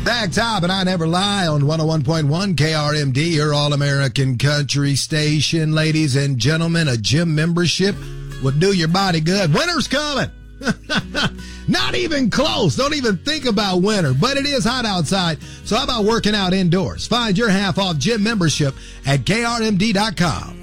Zach Top and I Never Lie on 101.1 KRMD, your all-American country station. Ladies and gentlemen, a gym membership would do your body good. Winter's coming. Not even close. Don't even think about winter, but it is hot outside. So how about working out indoors? Find your half-off gym membership at krmd.com.